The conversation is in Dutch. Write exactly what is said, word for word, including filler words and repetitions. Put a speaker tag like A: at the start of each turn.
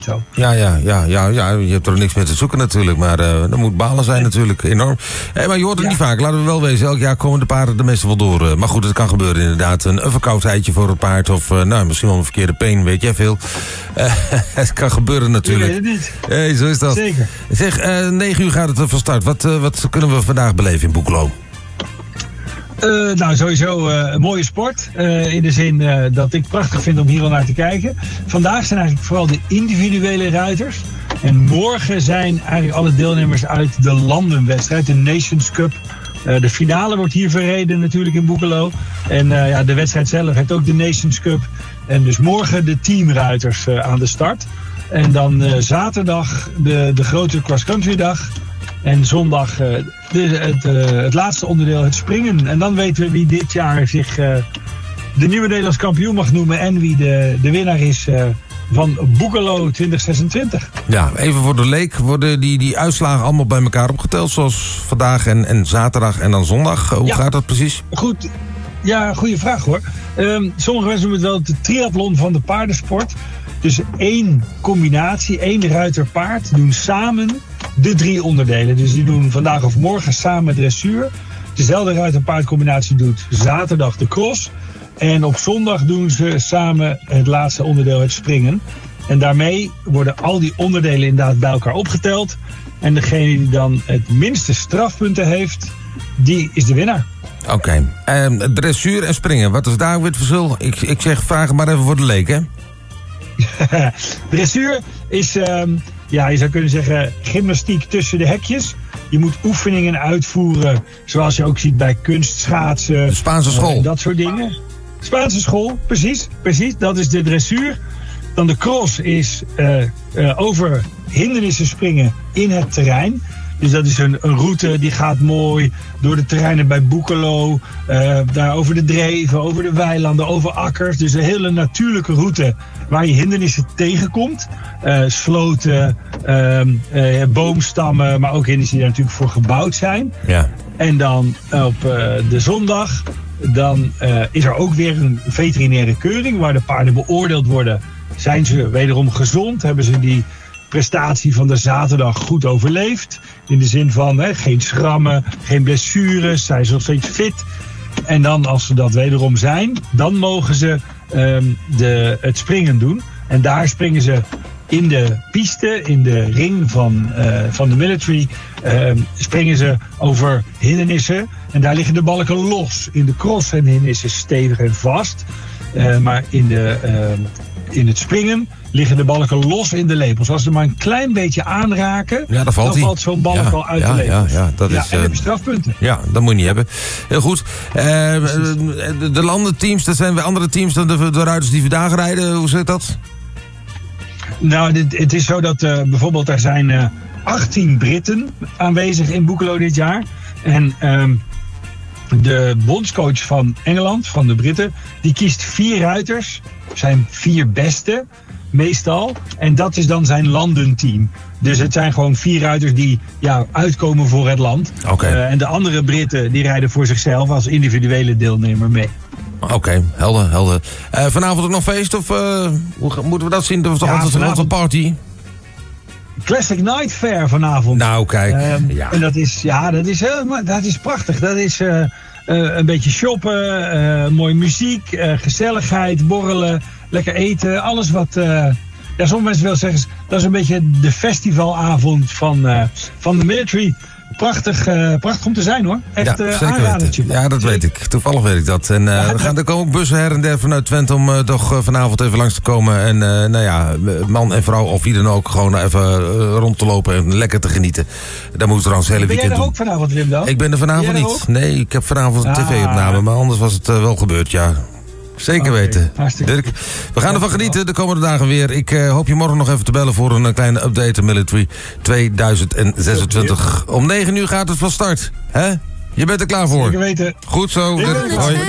A: Zo.
B: Ja, ja, ja, ja, ja, je hebt er niks mee te zoeken natuurlijk, maar uh, dat moet balen zijn natuurlijk, enorm. Hey, maar je hoort het ja. niet vaak, laten we wel wezen, elk jaar komen de paarden er meestal wel door. Uh, maar goed, het kan gebeuren inderdaad, een, een verkoudheidje voor het paard of uh, nou, misschien wel een verkeerde peen, weet jij veel. Uh, het kan gebeuren natuurlijk.
A: Je weet het niet.
B: Hey, zo is dat.
A: Zeker.
B: Zeg, uh, negen uur gaat het van start, wat, uh, wat kunnen we vandaag beleven in Boekelo?
A: Uh, nou, sowieso uh, een mooie sport. Uh, in de zin uh, dat ik prachtig vind om hier al naar te kijken. Vandaag zijn eigenlijk vooral de individuele ruiters. En morgen zijn eigenlijk alle deelnemers uit de landenwedstrijd, de Nations Cup. Uh, de finale wordt hier verreden natuurlijk in Boekelo. En uh, ja, de wedstrijd zelf heeft ook de Nations Cup. En dus morgen de teamruiters uh, aan de start. En dan uh, zaterdag de, de grote cross-country dag. En zondag uh, de, het, uh, het laatste onderdeel, het springen. En dan weten we wie dit jaar zich uh, de nieuwe Nederlands kampioen mag noemen. En wie de, de winnaar is uh, van Boekelo twintig zesentwintig.
B: Ja, even voor de leek. Worden die, die uitslagen allemaal bij elkaar opgeteld? Zoals vandaag en, en zaterdag en dan zondag? Hoe ja. gaat dat precies?
A: Goed. Ja, goede vraag hoor. Um, sommige mensen noemen het wel de triathlon van de paardensport. Dus één combinatie, één ruiter-paard doen samen de drie onderdelen. Dus die doen vandaag of morgen samen dressuur. Dezelfde ruiter-paard-combinatie doet zaterdag de cross. En op zondag doen ze samen het laatste onderdeel, het springen. En daarmee worden al die onderdelen inderdaad bij elkaar opgeteld. En degene die dan het minste strafpunten heeft, die is de winnaar.
B: Oké. Okay. Uh, dressuur en springen, wat is daar weer het verschil? Ik, ik zeg, vraag het maar even voor de leek, hè?
A: Dressuur is, um, ja, je zou kunnen zeggen, gymnastiek tussen de hekjes. Je moet oefeningen uitvoeren, zoals je ook ziet bij kunstschaatsen.
B: De Spaanse school.
A: Uh, dat soort dingen. Spaanse school, precies, precies. Dat is de dressuur. Dan de cross is uh, uh, over hindernissen springen in het terrein. Dus dat is een, een route die gaat mooi door de terreinen bij Boekelo. Uh, daar over de dreven, over de weilanden, over akkers. Dus een hele natuurlijke route waar je hindernissen tegenkomt. Uh, sloten, uh, uh, boomstammen, maar ook hindernissen die daar natuurlijk voor gebouwd zijn.
B: Ja.
A: En dan op uh, de zondag, dan uh, is er ook weer een veterinaire keuring waar de paarden beoordeeld worden. Zijn ze wederom gezond? Hebben ze die prestatie van de zaterdag goed overleefd? In de zin van hè, geen schrammen, geen blessures, zijn ze nog steeds fit. En dan als ze dat wederom zijn, dan mogen ze um, de, het springen doen. En daar springen ze in de piste, in de ring van, uh, van de military, uh, springen ze over hindernissen. En daar liggen de balken los. In de cross zijn de hindernissen stevig en vast. Uh, maar in, de, uh, in het springen liggen de balken los in de lepels. Als ze maar een klein beetje aanraken,
B: ja, dan valt,
A: dan valt zo'n balk
B: ja,
A: al uit
B: ja,
A: de lepels.
B: Ja, ja, dat
A: ja,
B: is,
A: en dan heb je strafpunten.
B: Ja, dat moet je niet hebben. Heel goed. Uh, de, de landenteams, dat zijn weer andere teams dan de, de ruiters die vandaag rijden. Hoe zit dat?
A: Nou, dit, het is zo dat uh, bijvoorbeeld er zijn uh, achttien Britten aanwezig in Boekelo dit jaar. En um, de bondscoach van Engeland, van de Britten, die kiest vier ruiters. Zijn vier beste, meestal. En dat is dan zijn landenteam. Dus het zijn gewoon vier ruiters die ja, uitkomen voor het land.
B: Okay.
A: Uh, en de andere Britten die rijden voor zichzelf als individuele deelnemer mee.
B: Oké, okay, helder, helder. Uh, vanavond ook nog feest of uh, hoe moeten we dat zien? Dat was
A: ja,
B: altijd vanavond... een party?
A: Classic Night Fair vanavond.
B: Nou, kijk. Um,
A: ja. En dat is, ja, dat is, heel, dat is prachtig. Dat is uh, uh, een beetje shoppen, uh, mooie muziek, uh, gezelligheid, borrelen, lekker eten. Alles wat... Uh, ja, sommige mensen willen zeggen, dat is een beetje de festivalavond van, uh, van de military. Prachtig, uh, prachtig om te zijn hoor. Echt
B: ja,
A: uh, aanradertje.
B: Ja, dat weet ik. Toevallig weet ik dat. En uh, ja, we gaan er komen ook bussen her en der vanuit Twente om uh, toch uh, vanavond even langs te komen. En uh, nou ja, man en vrouw of wie dan ook gewoon even uh, rond te lopen en lekker te genieten. Dat moet trouwens het hele
A: ben
B: weekend doen.
A: Ben jij er ook vanavond, Wim dan?
B: Ik ben er vanavond niet.
A: Ook?
B: Nee, ik heb vanavond een
A: ah.
B: tv-opname, maar anders was het uh, wel gebeurd, ja. Zeker okay, weten. Dirk, we gaan ervan genieten de komende dagen weer. Ik uh, hoop je morgen nog even te bellen voor een kleine update Military tweeduizend zesentwintig. Om negen uur gaat het van start. Hè? Je bent er klaar voor.
A: Zeker weten.
B: Goed zo. Dirk. Hoi.